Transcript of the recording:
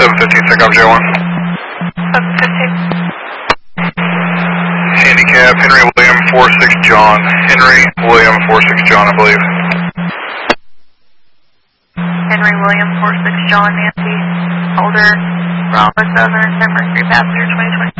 715, take off J1. 715. Handicap, Henry William 46 John. Henry William 46 John, I believe. Henry William 46 John, Nancy. Holder, Bravo Southern, Mercury Passenger 2020.